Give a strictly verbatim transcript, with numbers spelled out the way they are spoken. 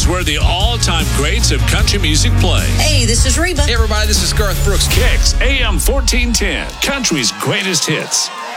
where the all-time greats of country music play. Hey, this is Reba. Hey, everybody, this is Garth Brooks. Kicks A M fourteen ten, country's greatest hits.